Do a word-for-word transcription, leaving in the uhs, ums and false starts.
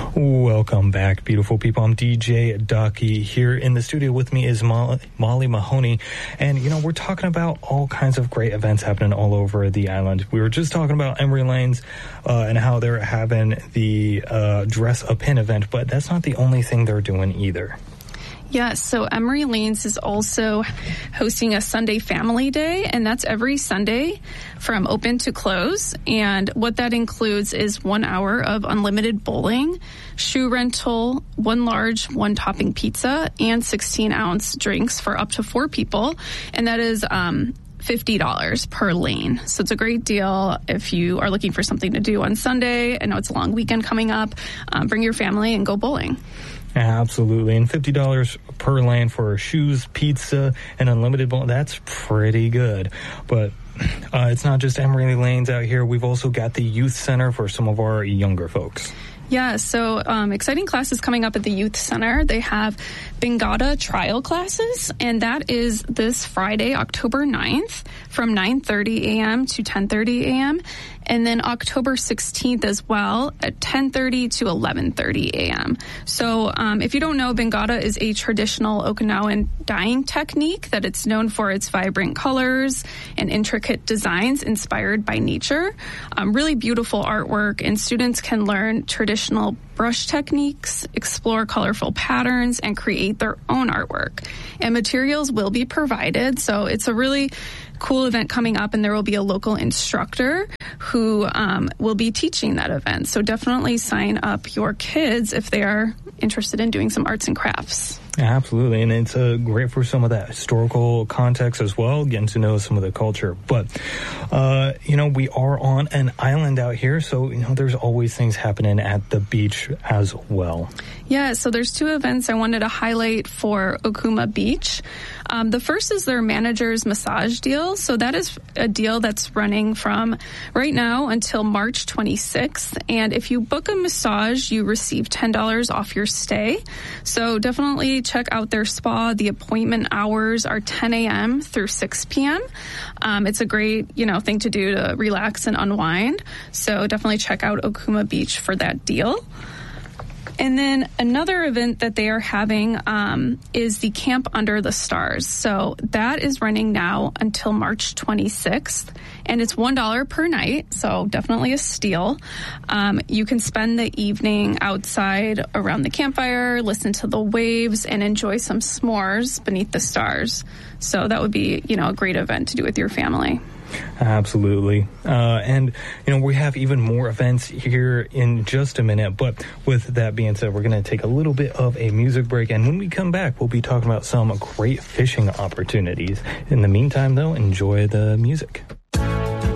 Welcome back, beautiful people. I'm D J Ducky. Here in the studio with me is Molly, Molly Mahoney. And, you know, we're talking about all kinds of great events happening all over the island. We were just talking about Emery Lanes uh, and how they're having the uh, Dress a Pin event, but that's not the only thing they're doing either. Yes, so Emery Lanes is also hosting a Sunday Family Day, and that's every Sunday from open to close. And what that includes is one hour of unlimited bowling, shoe rental, one large, one topping pizza, and sixteen ounce drinks for up to four people. And that is um, fifty dollars per lane. So it's a great deal if you are looking for something to do on Sunday. I know it's a long weekend coming up. Um, bring your family and go bowling. Absolutely. And fifty dollars per lane for shoes, pizza, and unlimited bowling. That's pretty good. But uh, it's not just Emery Lanes out here. We've also got the youth center for some of our younger folks. Yeah, so um, exciting classes coming up at the Youth Center. They have Bingada trial classes, and that is this Friday, October ninth, from nine thirty a.m. to ten thirty a.m., and then October sixteenth as well at ten thirty to eleven thirty a.m. So um, if you don't know, Bingada is a traditional Okinawan dyeing technique that it's known for its vibrant colors and intricate designs inspired by nature. Um, really beautiful artwork, and students can learn traditional brush techniques, explore colorful patterns, and create their own artwork. And materials will be provided, so it's a really cool event coming up, and there will be a local instructor who um, will be teaching that event. So definitely sign up your kids if they are interested in doing some arts and crafts. Absolutely, and it's uh, great for some of that historical context as well, getting to know some of the culture. But, uh, you know, we are on an island out here, so, you know, there's always things happening at the beach as well. Yeah, so there's two events I wanted to highlight for Okuma Beach. Um, the first is their manager's massage deal. So that is a deal that's running from right now until March twenty-sixth. And if you book a massage, you receive ten dollars off your stay. So definitely check out their spa. The appointment hours are ten a.m. through six p.m. Um, it's a great, you know, thing to do to relax and unwind. So definitely check out Okuma Beach for that deal. And then another event that they are having um, is the Camp Under the Stars. So that is running now until March twenty-sixth, and it's one dollar per night, so definitely a steal. Um, you can spend the evening outside around the campfire, listen to the waves, and enjoy some s'mores beneath the stars. So that would be, you know, a great event to do with your family. Absolutely. Uh, and, you know, we have even more events here in just a minute. But with that being said, we're going to take a little bit of a music break. And when we come back, we'll be talking about some great fishing opportunities. In the meantime, though, enjoy the music.